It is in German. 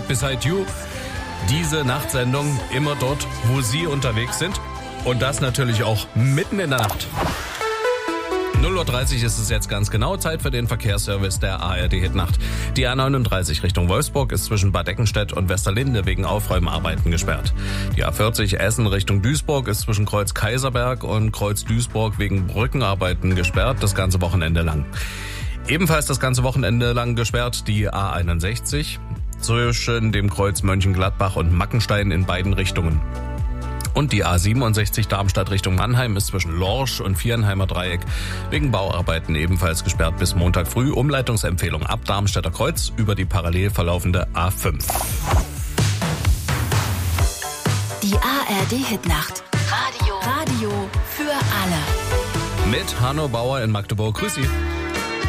Right Beside You. Diese Nachtsendung immer dort, wo Sie unterwegs sind. Und das natürlich auch mitten in der Nacht. 0:30 Uhr ist es jetzt ganz genau. Zeit für den Verkehrsservice der ARD-Hitnacht. Die A39 Richtung Wolfsburg ist zwischen Bad Eckenstedt und Westerlinde wegen Aufräumarbeiten gesperrt. Die A40 Essen Richtung Duisburg ist zwischen Kreuz Kaiserberg und Kreuz Duisburg wegen Brückenarbeiten gesperrt, das ganze Wochenende lang. Ebenfalls das ganze Wochenende lang gesperrt die A61 zwischen dem Kreuz Mönchengladbach und Mackenstein in beiden Richtungen. Und die A67 Darmstadt Richtung Mannheim ist zwischen Lorsch und Vierenheimer Dreieck wegen Bauarbeiten ebenfalls gesperrt bis Montag früh. Umleitungsempfehlung ab Darmstädter Kreuz über die parallel verlaufende A5. Die ARD-Hitnacht. Radio für alle. Mit Hanno Bauer in Magdeburg. Grüß Sie.